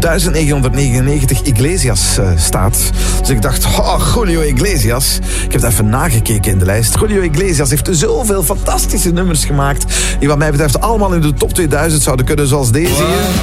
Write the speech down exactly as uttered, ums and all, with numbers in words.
negentienhonderdnegenennegentig Iglesias uh, staat. Dus ik dacht, oh, Julio Iglesias. Ik heb het even nagekeken in de lijst. Julio Iglesias heeft zoveel fantastische nummers gemaakt die wat mij betreft allemaal in de top tweeduizend zouden kunnen, zoals deze hier.